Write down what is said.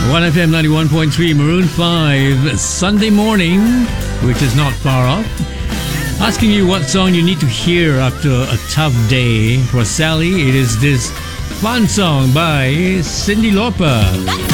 1FM 91.3, Maroon 5, Sunday morning, which is not far off. Asking you what song you need to hear after a tough day. For Sally, it is this fun song by Cyndi Lauper.